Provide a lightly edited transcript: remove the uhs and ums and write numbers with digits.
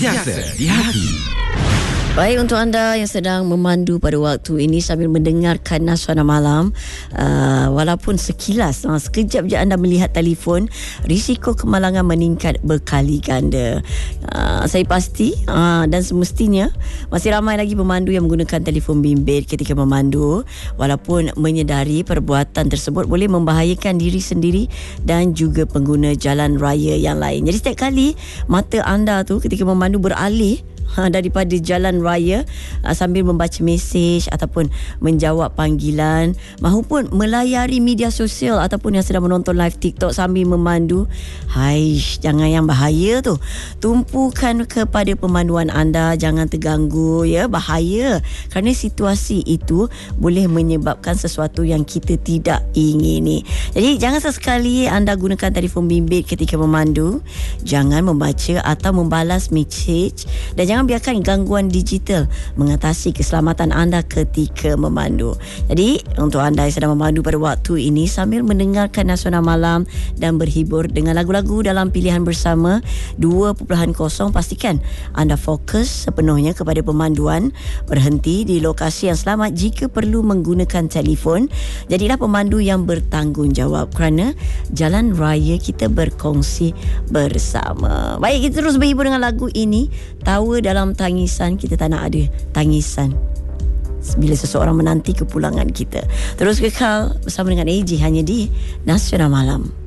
Biasa di hati. Baik, untuk anda yang sedang memandu pada waktu ini sambil mendengarkan Nasuana Malam, walaupun sekilas, sekejap je anda melihat telefon, risiko kemalangan meningkat berkali ganda. Saya pasti dan semestinya masih ramai lagi pemandu yang menggunakan telefon bimbit ketika memandu, walaupun menyedari perbuatan tersebut boleh membahayakan diri sendiri dan juga pengguna jalan raya yang lain. Jadi setiap kali mata anda tu ketika memandu beralih daripada jalan raya sambil membaca mesej ataupun menjawab panggilan mahupun melayari media sosial ataupun yang sedang menonton live TikTok sambil memandu, haish, jangan, yang bahaya tu. Tumpukan kepada pemanduan anda, jangan terganggu, ya, bahaya, kerana situasi itu boleh menyebabkan sesuatu yang kita tidak ingini. Jadi jangan sesekali anda gunakan telefon bimbit ketika memandu, jangan membaca atau membalas mesej, dan jangan biarkan gangguan digital mengatasi keselamatan anda ketika memandu. Jadi untuk anda yang sedang memandu pada waktu ini sambil mendengarkan Nasuana Malam dan berhibur dengan lagu-lagu dalam pilihan bersama 2.0, pastikan anda fokus sepenuhnya kepada pemanduan, berhenti di lokasi yang selamat jika perlu menggunakan telefon. Jadilah pemandu yang bertanggungjawab kerana jalan raya kita berkongsi bersama. Baik, kita terus berhibur dengan lagu ini. Tawa dalam tangisan, kita tak nak ada tangisan bila seseorang menanti kepulangan kita. Terus kekal bersama dengan AJ hanya di Nasuana Malam.